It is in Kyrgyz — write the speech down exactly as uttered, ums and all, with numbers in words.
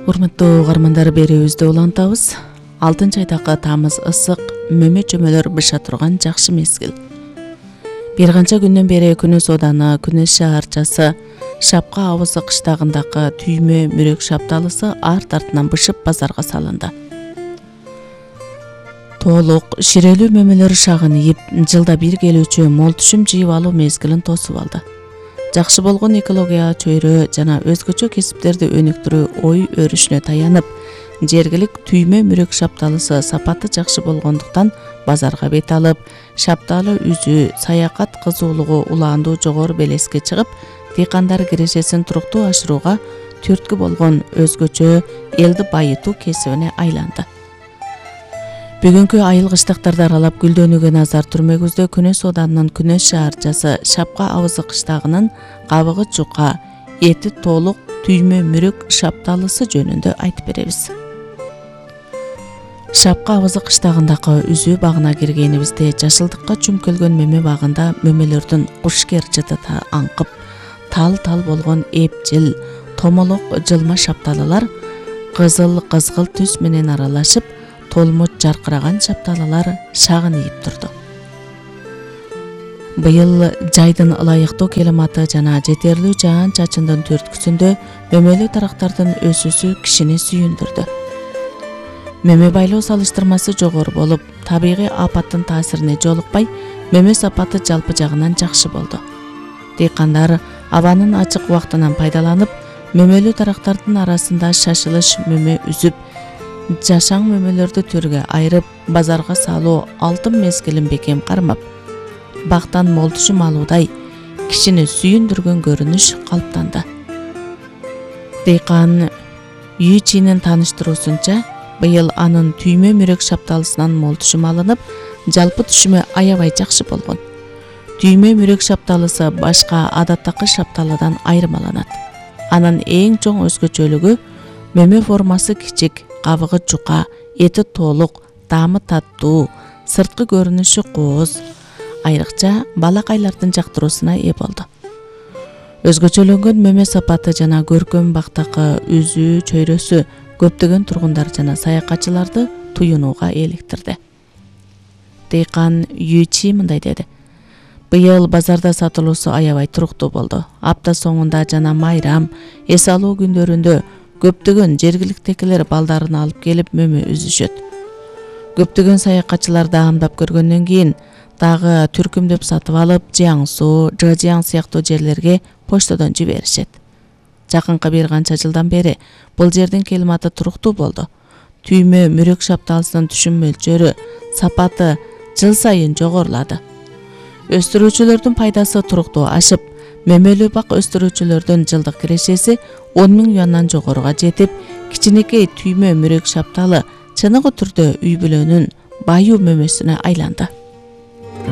Урматтуу угармандар, берүүбүздү улантабыз. алтынчы айдагы тамыз ысык, мөмө чөмөлөр быша турган жакшы мезгил. Бир канча күндөн бери Күнөс Ооданы Күнөс шаарчасы Шапка Абызы кыштагындагы түймө мүрөк шапталысы арт артынан бышып базарга салынды. Толук ширелүү мөмөлөр шагынып, жылда бир келүүчү мол түшүм жыйып алуу мезгилин тосуп алды. Жакшы болгон экология чөйрө жана өзгөчө кесиптерди өнүктүрүү ой өрүшүнө таянып, жергилик түймө мүрөк шапталысы сапаты жакшы болгондуктан базарга бет алып, шапталы үзүү, саякат кызуулугу улаандуу жогору белеске чыгып, дыйкандар кирешесин туруктуу ашырууга түрткү болгон өзгөчө элди байытуу кесибине айланды. Бүгүнкү айыл кыштактарды аралап гүлдөнүүгө назар түрмөгүздө Күнөс Оодунун Күнөс шаарчасы Шапка Абызы кыштагынын кабыгы жука, эти толук түймө мүрөк шапталысы жөнүндө айтып беребиз. Шапка Абызы кыштагындагы үзүү багына киргенибизде жашылдыкка чүмкөлгөн мөмө багында мөмөлөрдүн кушкер жытыта аңкып, тал-тал болгон эпчил, томолок жылма шапталалар кызыл кызгыл түс менен аралашып, толмоч жаркыраган шапталалар шагынып турду. Быйыл жайдын ылайыктуу климаты жана жетерлүү жаан чачындын түрткүсүндө мөмөлүү тарактардын өсүүсү кишини сүйүндүрдү. Мөмө байлоо салыштырмасы жогору болуп, табигый апаттын таасирине жолукпай, мөмө сапаты жалпы жагынан жакшы болду. Дыйкандар абанын ачык убактынан пайдаланып, мөмөлүү тарактардын арасында шашылыш мөмө үзүп, жашаң мөмөлөрдү түргө айырып, базарга салуу алтын мезгилин бекем кармап, бактан мол түшүм алуудай кишини сүйүндүргөн көрүнүш калыптанды. Дыйкан Юйчинин тааныштыруусунча, быйыл анын түймө мүрөк шапталысынан мол түшүм алынып, жалпы түшүмү аябай жакшы болгон. Түймө мүрөк шапталысы башка адаттагы шапталыдан айырмаланат. Анын эң чоң өзгөчөлүгү мөмө формасы кичик, кабыгы жука, эти толук, таамы таттуу, сырткы көрүнүшү кооз, айрыкча балакайлардын жактыруусуна ээ болду. Өзгөчөлөнгөн мөмө сапаты жана көркөм бактакы үзүү чөйрөсү көптөгөн тургундар жана саякатчыларды туюнууга эликтирди. Дыйкан Юйчи мындай деди: быйыл базарда сатылуусу аябай туруктуу болду. Апта соңунда жана майрам, эс алуу күндөрүндө көптөгөн жергиликтекилер балдарын алып келип мөмө үзүшөт. Көптөгөн саякатчылар даамдап көргөндөн кийин дагы түркүмдөп сатып алып, Жиаң Суу, Жыжиаң сыяктуу жерлерге почтодон жиберишет. Жакынкы бир канча жылдан бери бул жердин климаты туруктуу болду. Түймө мүрөк шапталысынын түшүм мөлчөрү, сапаты жыл сайын жогорулады. Өстүрүүчүлөрдүн пайдасы туруктуу ашып, мөмөлүү бак өстүрүүчүлөрдүн жылдык кирешеси он миң юандан жогоруга жетип, кичинекей түймө мүрөк шапталы чыныгы түрдө үй бүлөнүн баюу мөмөсүнө айланды.